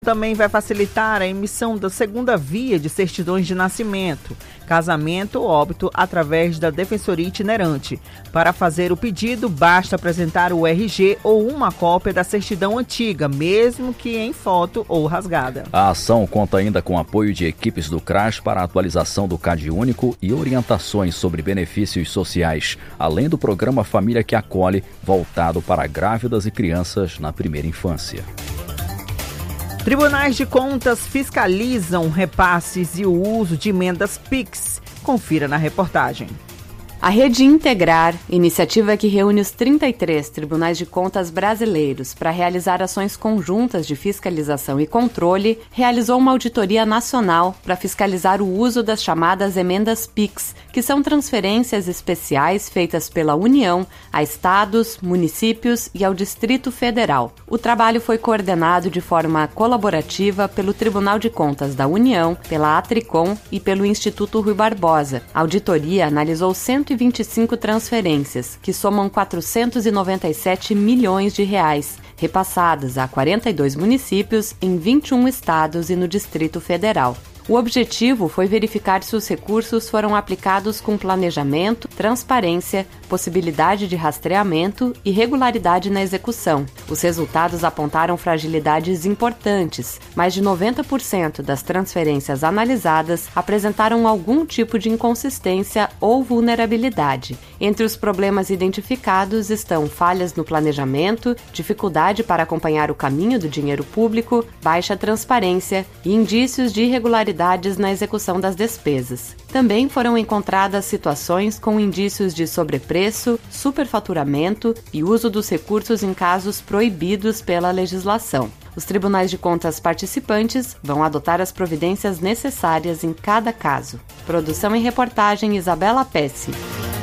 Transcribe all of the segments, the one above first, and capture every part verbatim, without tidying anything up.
Também vai facilitar a emissão da segunda via de certidões de nascimento, casamento ou óbito através da Defensoria Itinerante. Para fazer o pedido, basta apresentar o R G ou uma cópia da certidão antiga, mesmo que em foto ou rasgada. A ação conta ainda com apoio de equipes do CRAS para a atualização do C A D único e orientações sobre benefícios sociais, além do programa Família que Acolhe, voltado para grávidas e crianças na primeira infância. Tribunais de Contas fiscalizam repasses e o uso de emendas Pix. Confira na reportagem. A Rede Integrar, iniciativa que reúne os trinta e três tribunais de contas brasileiros para realizar ações conjuntas de fiscalização e controle, realizou uma auditoria nacional para fiscalizar o uso das chamadas emendas Pix, que são transferências especiais feitas pela União a estados, municípios e ao Distrito Federal. O trabalho foi coordenado de forma colaborativa pelo Tribunal de Contas da União, pela Atricom e pelo Instituto Rui Barbosa. A auditoria analisou cento e vinte e cinco transferências, que somam quatrocentos e noventa e sete milhões de reais, repassadas a quarenta e dois municípios em vinte e um estados e no Distrito Federal. O objetivo foi verificar se os recursos foram aplicados com planejamento, transparência, possibilidade de rastreamento e regularidade na execução. Os resultados apontaram fragilidades importantes. Mais de noventa por cento das transferências analisadas apresentaram algum tipo de inconsistência ou vulnerabilidade. Entre os problemas identificados estão falhas no planejamento, dificuldade para acompanhar o caminho do dinheiro público, baixa transparência e indícios de irregularidade na execução das despesas. Também foram encontradas situações com indícios de sobrepreço, superfaturamento e uso dos recursos em casos proibidos pela legislação. Os tribunais de contas participantes vão adotar as providências necessárias em cada caso. Produção e reportagem Isabela Pesce.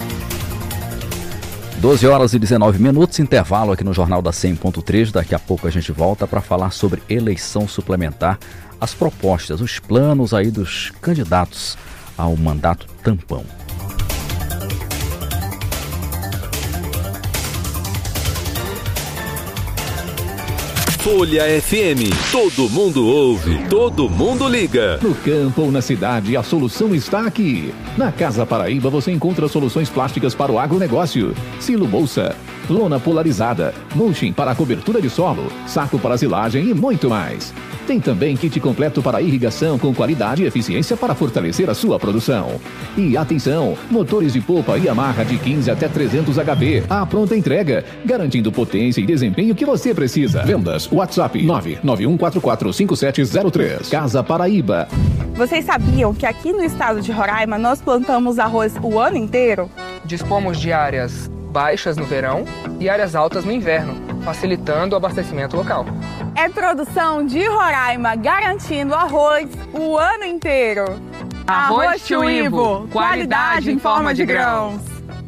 doze horas e dezenove minutos, intervalo aqui no Jornal da cem ponto três. Daqui a pouco a gente volta para falar sobre eleição suplementar, as propostas, os planos aí dos candidatos ao mandato tampão. Folha F M, todo mundo ouve, todo mundo liga. No campo ou na cidade, a solução está aqui. Na Casa Paraíba você encontra soluções plásticas para o agronegócio. Silo bolsa, lona polarizada, mulching para a cobertura de solo, saco para silagem e muito mais. Tem também kit completo para irrigação com qualidade e eficiência para fortalecer a sua produção. E atenção, motores de polpa e amarra de quinze até trezentos H P. A pronta entrega, garantindo potência e desempenho que você precisa. Vendas, WhatsApp nove nove um quatro quatro cinco sete zero três. Casa Paraíba. Vocês sabiam que aqui no estado de Roraima nós plantamos arroz o ano inteiro? Dispomos de áreas baixas no verão e áreas altas no inverno, facilitando o abastecimento local. É produção de Roraima, garantindo arroz o ano inteiro. Arroz Tio Ivo, qualidade em forma de grãos.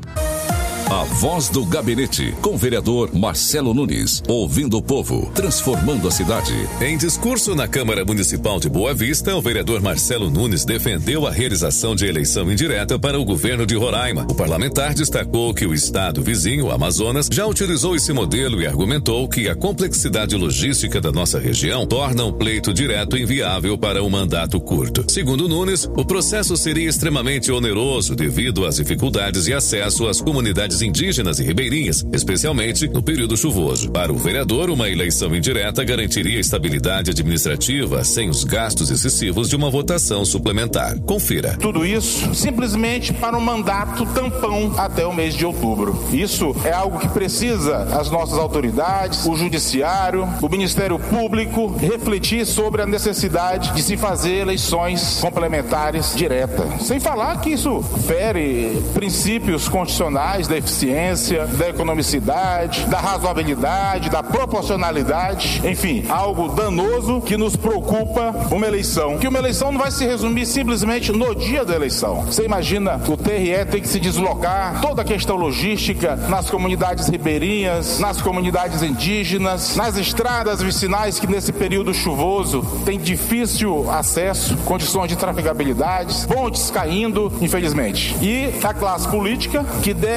A voz do gabinete, com o vereador Marcelo Nunes, ouvindo o povo, transformando a cidade. Em discurso na Câmara Municipal de Boa Vista, o vereador Marcelo Nunes defendeu a realização de eleição indireta para o governo de Roraima. O parlamentar destacou que o estado vizinho, o Amazonas, já utilizou esse modelo e argumentou que a complexidade logística da nossa região torna um pleito direto inviável para um mandato curto. Segundo Nunes, o processo seria extremamente oneroso devido às dificuldades de acesso às comunidades indígenas e ribeirinhas, especialmente no período chuvoso. Para o vereador, uma eleição indireta garantiria estabilidade administrativa sem os gastos excessivos de uma votação suplementar. Confira. Tudo isso simplesmente para um mandato tampão até o mês de outubro. Isso é algo que precisa as nossas autoridades, o judiciário, o Ministério Público refletir sobre a necessidade de se fazer eleições complementares diretas. Sem falar que isso fere princípios constitucionais da eficiência, da economicidade, da razoabilidade, da proporcionalidade, enfim, algo danoso que nos preocupa uma eleição. Que uma eleição não vai se resumir simplesmente no dia da eleição. Você imagina o T R E tem que se deslocar, toda a questão logística nas comunidades ribeirinhas, nas comunidades indígenas, nas estradas vicinais que nesse período chuvoso tem difícil acesso, condições de trafegabilidade, pontes caindo, infelizmente. E a classe política que deve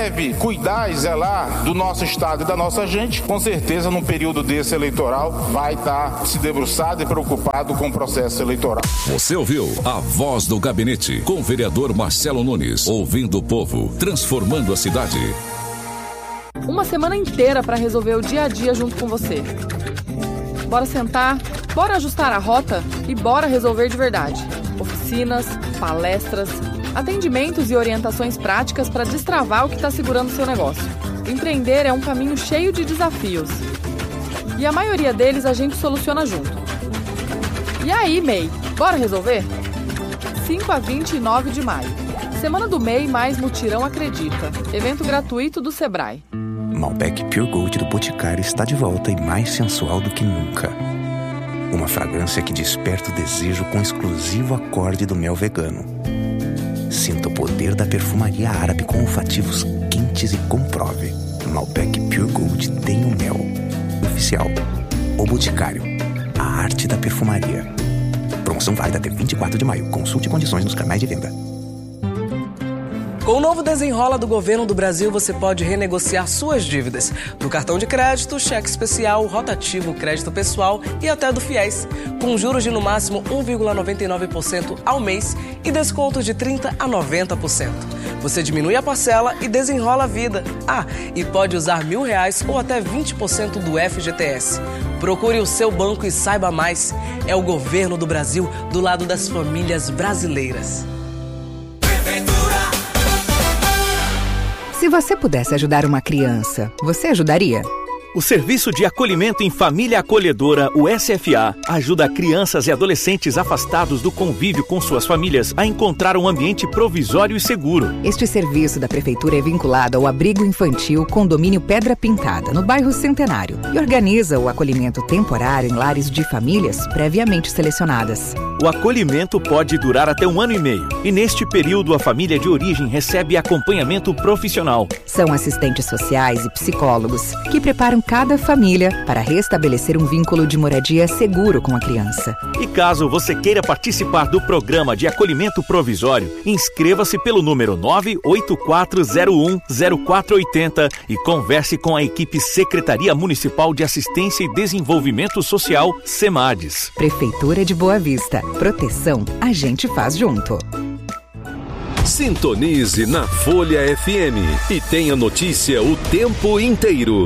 cuidar e zelar do nosso Estado e da nossa gente, com certeza, num período desse eleitoral, vai estar se debruçado e preocupado com o processo eleitoral. Você ouviu a Voz do Gabinete, com o vereador Marcelo Nunes, ouvindo o povo, transformando a cidade. Uma semana inteira para resolver o dia a dia junto com você. Bora sentar, bora ajustar a rota e bora resolver de verdade. Oficinas, palestras, atendimentos e orientações práticas para destravar o que está segurando o seu negócio. Empreender é um caminho cheio de desafios. E a maioria deles a gente soluciona junto. E aí, M E I, bora resolver? cinco a vinte e nove de maio. Semana do M E I mais Mutirão Acredita. Evento gratuito do Sebrae. Malbec Pure Gold do Boticário está de volta e mais sensual do que nunca. Uma fragrância que desperta o desejo com o exclusivo acorde do mel vegano. Sinta o poder da perfumaria árabe com olfativos quentes e comprove. Malbec Pure Gold tem o mel. Oficial. O Boticário. A arte da perfumaria. Promoção válida até vinte e quatro de maio. Consulte condições nos canais de venda. Com o novo Desenrola do Governo do Brasil, você pode renegociar suas dívidas. Do cartão de crédito, cheque especial, rotativo, crédito pessoal e até do FIES. Com juros de no máximo um vírgula noventa e nove por cento ao mês e descontos de trinta por cento a noventa por cento. Você diminui a parcela e desenrola a vida. Ah, e pode usar mil reais ou até vinte por cento do F G T S. Procure o seu banco e saiba mais. É o Governo do Brasil do lado das famílias brasileiras. Se você pudesse ajudar uma criança, você ajudaria? O Serviço de Acolhimento em Família Acolhedora, o S F A, ajuda crianças e adolescentes afastados do convívio com suas famílias a encontrar um ambiente provisório e seguro. Este serviço da Prefeitura é vinculado ao Abrigo Infantil Condomínio Pedra Pintada, no bairro Centenário, e organiza o acolhimento temporário em lares de famílias previamente selecionadas. O acolhimento pode durar até um ano e meio, e neste período a família de origem recebe acompanhamento profissional. São assistentes sociais e psicólogos que preparam cada família para restabelecer um vínculo de moradia seguro com a criança. E caso você queira participar do programa de acolhimento provisório, inscreva-se pelo número nove oito quatro zero um zero quatro oito zero e converse com a equipe Secretaria Municipal de Assistência e Desenvolvimento Social, SEMADES. Prefeitura de Boa Vista. Proteção a gente faz junto. Sintonize na Folha F M e tenha notícia o tempo inteiro.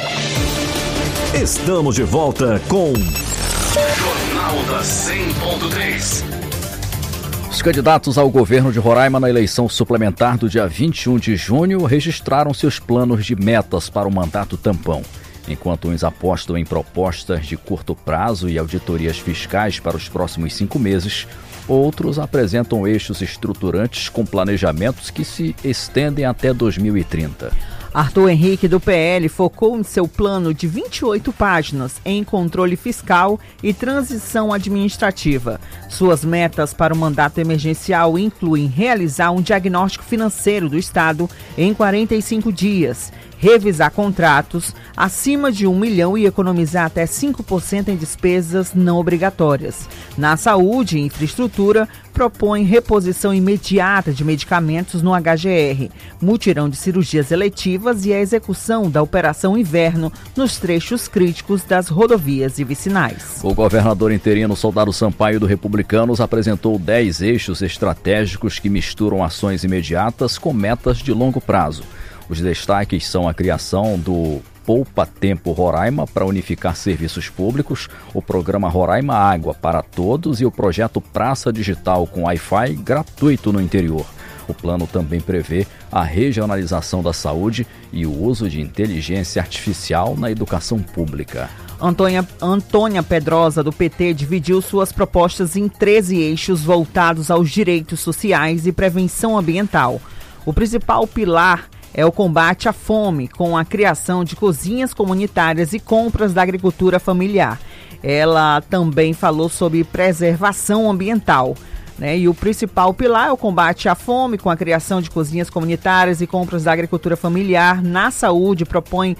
Estamos de volta com Jornal da cem ponto três. Os candidatos ao governo de Roraima na eleição suplementar do dia vinte e um de junho registraram seus planos de metas para o mandato tampão. Enquanto uns apostam em propostas de curto prazo e auditorias fiscais para os próximos cinco meses, outros apresentam eixos estruturantes com planejamentos que se estendem até dois mil e trinta. Arthur Henrique, do P L, focou em seu plano de vinte e oito páginas em controle fiscal e transição administrativa. Suas metas para o mandato emergencial incluem realizar um diagnóstico financeiro do Estado em quarenta e cinco dias, revisar contratos acima de um milhão e economizar até cinco por cento em despesas não obrigatórias. Na saúde e infraestrutura, propõe reposição imediata de medicamentos no H G R, mutirão de cirurgias eletivas e a execução da Operação Inverno nos trechos críticos das rodovias e vicinais. O governador interino Soldado Sampaio do Republicanos apresentou dez eixos estratégicos que misturam ações imediatas com metas de longo prazo. Os destaques são a criação do Poupa Tempo Roraima para unificar serviços públicos, o programa Roraima Água para Todos e o projeto Praça Digital com Wi-Fi gratuito no interior. O plano também prevê a regionalização da saúde e o uso de inteligência artificial na educação pública. Antônia, Antônia Pedrosa, do P T, dividiu suas propostas em treze eixos voltados aos direitos sociais e prevenção ambiental. O principal pilar é o combate à fome, com a criação de cozinhas comunitárias e compras da agricultura familiar. Ela também falou sobre preservação ambiental, né? E o principal pilar é o combate à fome, com a criação de cozinhas comunitárias e compras da agricultura familiar. Na saúde, propõe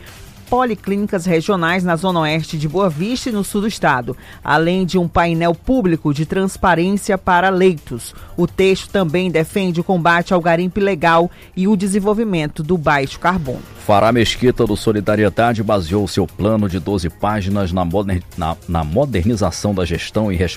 policlínicas regionais na Zona Oeste de Boa Vista e no sul do estado, além de um painel público de transparência para leitos. O texto também defende o combate ao garimpo ilegal e o desenvolvimento do baixo carbono. Fará Mesquita do Solidariedade baseou seu plano de doze páginas na, moder, na, na modernização da gestão e